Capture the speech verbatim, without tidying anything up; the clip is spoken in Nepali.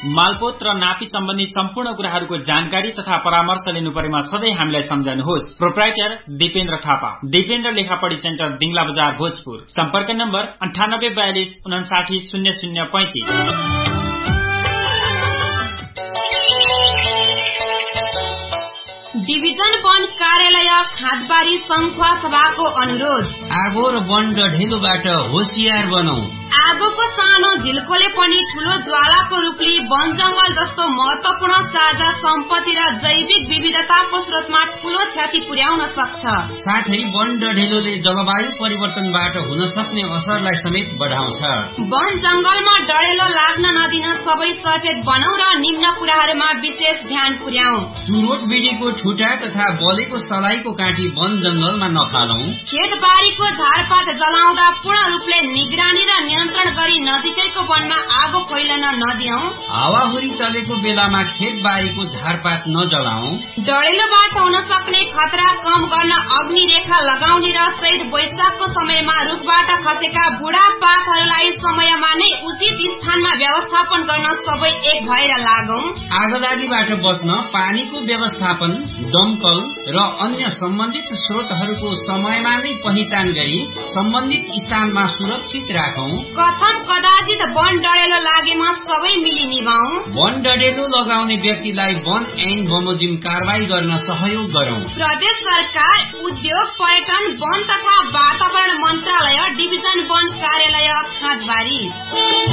मालपोत र नापी सम्बन्धी सम्पूर्ण कुराहरूको जानकारी तथा परामर्श लिनु परेमा सधैँ हामीलाई सम्झनुहोस्। प्रोप्राइटर दिपेन्द्र थापा, दिपेन्द्र लेखापढी सेन्टर, दिङला बजार, भोजपुर। सम्पर्क नम्बर अन्ठानब्बे बयालिस उनासाठी शून्य शून्य पैंतिस। डिभिजन वन कार्यालय खादबारी संखुवा सभाको अनुरोध। आगो र वन ढेलोबाट होसियार बनाऊ। आगोको सानो झिल्कोले पनि ठूलो ज्वालाको रूपले वन जंगल जस्तो महत्वपूर्ण साझा सम्पत्ति र जैविक विविधताको स्रोतमा ठूलो क्षति पुर्याउन सक्छ। साथै वन ढेलोले जलवायु परिवर्तनबाट हुन सक्ने असरलाई समेत बढाउँछ। वन जंगलमा डढेलो लाग्न नदिन सबै सचेत बनौ र निम्न कुराहरूमा विशेष ध्यान पुर्याऊ। चुरोट बिडीको ठुटा तथा बलेको सलाईको काँटी वन जंगलमा नफालौं। खेतबारीको झारपात जलाउँदा पूर्ण रूपले निगरानी र नियन्त्रण गरी नजिकैको वनमा आगो फैलन नदियौं। हावाहुरी चलेको बेलामा खेतबारीको झारपात नजलाऊ। डढेलोबाट हुन सक्ने खतरा कम गर्न अग्नि रेखा लगाउने र चैत वैशाखको समयमा रुखबाट खसेका बुढा पातहरूलाई समयमा नै उचित स्थानमा व्यवस्थापन गर्न सबै एक भएर लागौं। आगलागीबाट बच्न पानीको व्यवस्थापन, दमकल र अन्य सम्बन्धित स्रोतहरूको समयमा नै पहिचान गरी सम्बन्धित स्थानमा सुरक्षित राखौं। कथम कदाचित वन डढेलो लागेमा सबै मिली निभाऊ। वन डढेलो लगाउने व्यक्तिलाई वन ऐन बमोजिम कारवाही गर्न सहयोग गरौं। प्रदेश सरकार, उद्योग, पर्यटन, वन तथा वातावरण मन्त्रालय, डिभिजन वन कार्यालय खादबारी।